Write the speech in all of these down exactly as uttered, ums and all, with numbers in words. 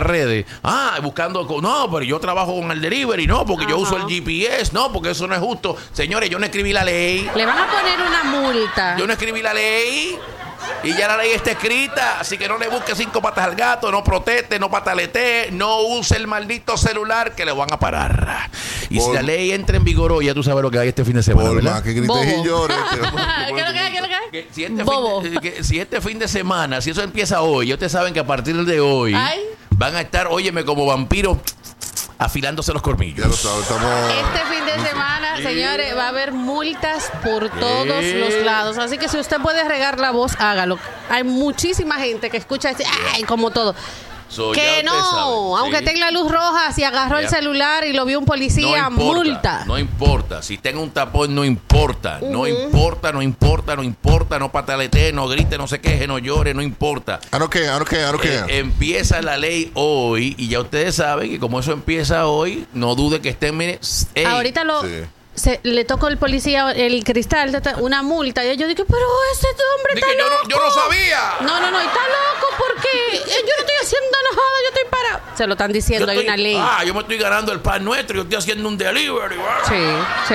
redes. Ah, buscando, no, pero yo trabajo con el delivery, no, porque Ajá. yo uso el G P S, no, porque eso no es justo. Señores, yo no escribí la ley. Le van a poner una multa. Yo no escribí la ley. Y ya la ley está escrita, así que no le busque cinco patas al gato, no proteste, no patalete, no use el maldito celular que le van a parar. Y Por... si la ley entra en vigor hoy, ya tú sabes lo que hay este fin de semana, ¿verdad? Más que grites y llores. ¿Qué es lo que hay? ¿Qué es lo que hay? Que si, este Bobo. Fin de, que, si este fin de semana, si eso empieza hoy, ya ustedes saben que a partir de hoy Ay. van a estar, óyeme, como vampiros afilándose los colmillos. Ya lo sabes, estamos... Este fin de semana, sí. señores, va a haber multas por todos sí. los lados. Así que si usted puede regar la voz, hágalo. Hay muchísima gente que escucha ese, ay, como todo. So, que no, sabe. aunque sí. tenga la luz roja, si agarró yeah. el celular y lo vio un policía, no importa, multa. No importa, si tenga un tapón, no importa, uh-huh. no importa, no importa, no importa, no patalete, no grite, no se queje, no llore, no importa. I don't care, I don't care, I don't care. Eh, empieza la ley hoy y ya ustedes saben que como eso empieza hoy, no dude que estén... Hey, ahorita lo... Sí. Se, le tocó el policía el cristal, una multa. Y yo dije, pero este hombre está yo loco. No, yo no sabía. No, no, no, está loco porque yo no estoy haciendo nada, yo estoy parado. Se lo están diciendo, estoy, hay una ley. Ah, yo me estoy ganando el pan nuestro, yo estoy haciendo un delivery. Sí, sí.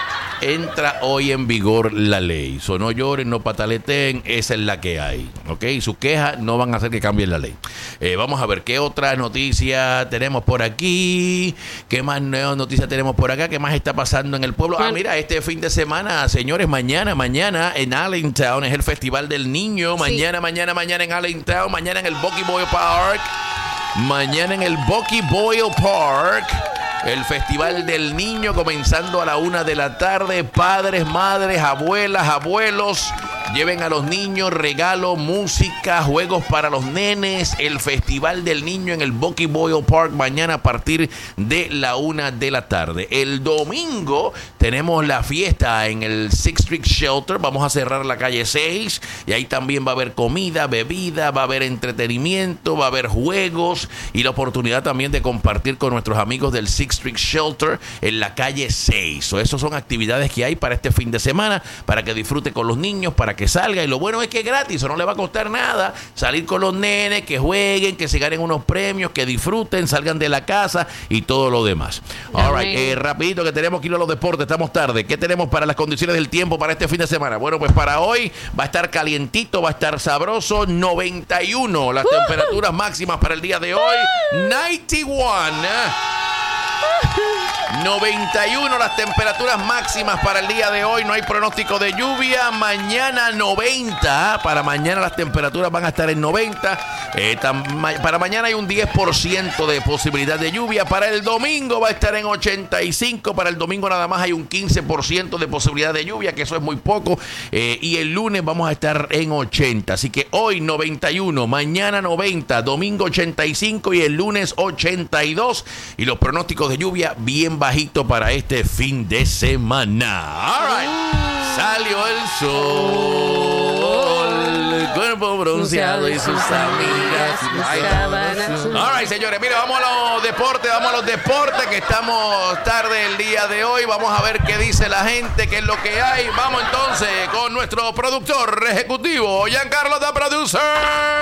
Entra hoy en vigor la ley. So, no lloren, no pataleten, esa es la que hay. ¿Ok? Sus quejas no van a hacer que cambien la ley. Eh, vamos a ver qué otra noticia tenemos por aquí. ¿Qué más noticias tenemos por acá? ¿Qué más está pasando en el pueblo? Ah, mira, este fin de semana, señores, mañana, mañana en Allentown es el Festival del Niño. Mañana, sí. mañana, mañana en Allentown. Mañana en el Bucky Boyle Park. Mañana en el Bucky Boyle Park. El Festival del Niño comenzando a la una de la tarde. Padres, madres, abuelas, abuelos, lleven a los niños regalos, música, juegos para los nenes. El Festival del Niño en el Bucky Boyle Park mañana a partir de la una de la tarde. El domingo tenemos la fiesta en el Sixth Street Shelter. Vamos a cerrar la calle seis y ahí también va a haber comida, bebida, va a haber entretenimiento, va a haber juegos y la oportunidad también de compartir con nuestros amigos del Sixth Street Shelter en la calle seis. So, esas son actividades que hay para este fin de semana, para que disfrute con los niños, para que salga. Y lo bueno es que es gratis, o no le va a costar nada salir con los nenes, que jueguen, que se ganen unos premios, que disfruten, salgan de la casa y todo lo demás. All right, eh, rapidito que tenemos que ir a los deportes, estamos tarde. ¿Qué tenemos para las condiciones del tiempo para este fin de semana? Bueno, pues para hoy va a estar calientito, va a estar sabroso, noventa y uno las uh-huh. temperaturas máximas para el día de hoy, noventa y uno. noventa y uno las temperaturas máximas para el día de hoy. No hay pronóstico de lluvia. Mañana noventa. Para mañana las temperaturas van a estar en noventa. Eh, tam, ma, para mañana hay un diez por ciento de posibilidad de lluvia. Para el domingo va a estar en ochenta y cinco. Para el domingo nada más hay un quince por ciento de posibilidad de lluvia, que eso es muy poco. Eh, y el lunes vamos a estar en ochenta. Así que hoy noventa y uno, mañana noventa, domingo ochenta y cinco y el lunes ochenta y dos. Y los pronósticos de lluvia bien bajito para este fin de semana. All right. Uh. Salió el sol, el cuerpo bronceado y sus amigas. All right, señores, mire, vamos a los deportes, vamos a los deportes, que estamos tarde el día de hoy. Vamos a ver qué dice la gente, qué es lo que hay. Vamos entonces con nuestro productor ejecutivo, Giancarlo, the producer.